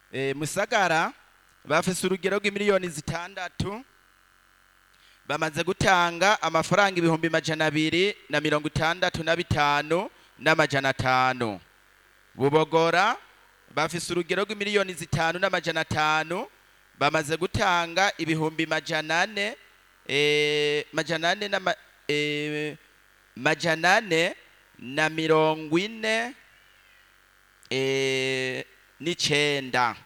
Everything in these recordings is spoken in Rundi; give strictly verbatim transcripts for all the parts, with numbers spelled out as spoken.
eh, Musagara bafise urugero rw'imiliyoni zitandatu bamaze gutanga amafaranga ibihumbi majana abiri na mirongo itandatu na bitanu n'amajana atanu. Bubogora bafise urugero rw'imiliyoni zitanu n'amajana atanu bamaze gutanga ibihumbi majana ane eh, majana ane na ma, eh, majana ane na mirongo ine eh, n'icenda.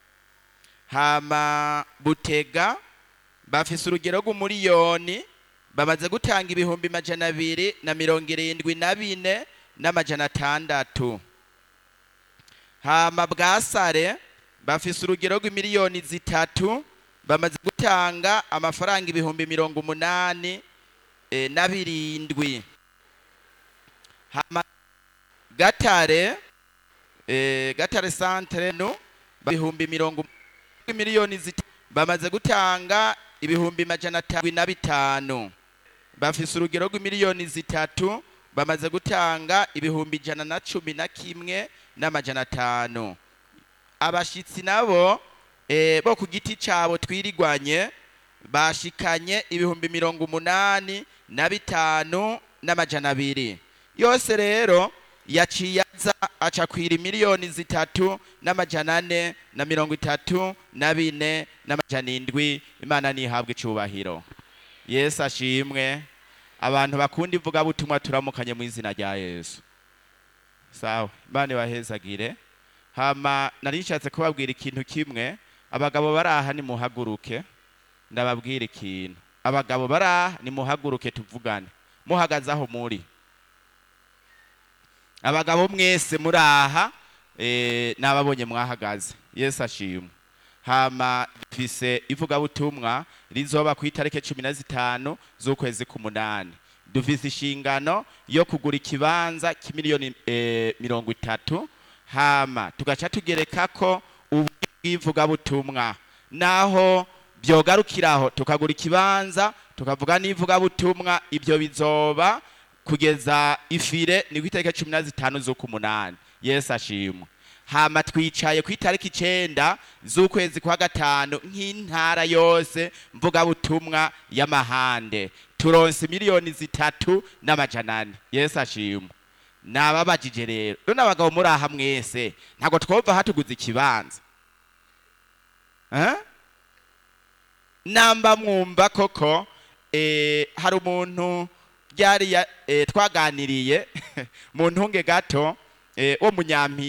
Hama Butega bafise urugero rw'umuriyoni bamaze gutanga ibihumbi majana abiri na mirongo irindwi na bine n'amajana atandatu. Hama Bwasare bafise urugero rw'imiliyoni zitatu bamaze gutanga amafaranga ibihumbi mirongo umunani e, na birindwi. Hama Gatare e, Gatare Centre no ibihumbi mirongo miliyoni zitatu bamaze gutanga ibihumbi majana atanu na bitanu. Bafise urugero rw'imiliyoni zitatu bamaze gutanga ibihumbi ijana na cumi na kimwe n'amajana atanu. Abashitsi nabo e, bo ku giti cabo twirigwanye bashikanye ibihumbi mirongo umunani na bitanu n'amajana abiri. Yose rero yaciye aza aca kwira miliyoni zitatu n'amajana ane na mirongo itatu na bine n'amajana indwi. Imana nihabwe icubahiro. Yesu ashimwe. Abantu bakunda ivuga butumwa turamukanye mu izina rya Yesu. Sawa, Imana ibahezagire. Hama narishatse kubabwira ikintu kimwe. Abagabo baraha ni muhaguruke ndababwira ikintu. Abagabo baraha ni muhaguruke tuvugane. Muhagaze aho muri. Abagabo mwese muraha eh, nababonye mwahagaze. Yesu ashimwe. Hama dufise ivuga butumwa rizoba ku itarike cumi na zitanu z'ukwezi k'umunani. Dufise ishingano yo kugura ikibanza kimiliyoni eh, mirongo itatu. Hama tugaca tugereka ko ubuvuga butumwa naho byogarukiraho tukagura ikibanza tukavuga n'ivuga butumwa ibyo bizoba kugeza ifire ni kwitarike cumi na zitanu z'ukumunani. Yesu ashimwe. Hama twicaye ku itariki icenda z'ukwezi kwa gatanu nk'intara yose mvuga butumwa y'amahande turonse miliyoni zitatu n'amajana ane. Yesu ashimwe. Nababajije rero none abagabo muri aha mwese ntago twova hatuguze ikibanza eh? Namba mwumva koko eh, hari umuntu byari eh, twaganiriye mu ntunge gato eh, wo munyampi